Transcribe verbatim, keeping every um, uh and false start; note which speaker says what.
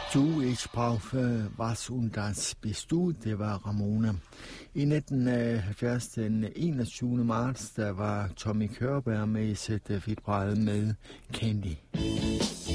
Speaker 1: Du, ich brauche was und das bist du, det var Ramona. I nitten halvfjerds, den enogtyvende marts, der var Tommy Körberg med i sæt februar med Candy.